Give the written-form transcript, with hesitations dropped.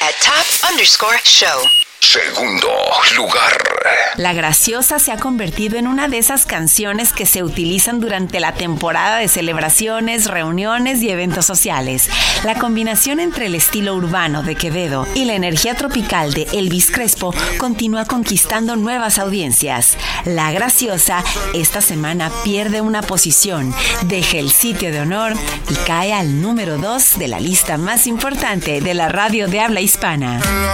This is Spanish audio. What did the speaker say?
@top_show. Segundo lugar. La Graciosa se ha convertido en una de esas canciones que se utilizan durante la temporada de celebraciones, reuniones y eventos sociales. La combinación entre el estilo urbano de Quevedo y la energía tropical de Elvis Crespo continúa conquistando nuevas audiencias. La Graciosa esta semana pierde una posición, deja el sitio de honor y cae al número 2 de la lista más importante de la radio de habla hispana.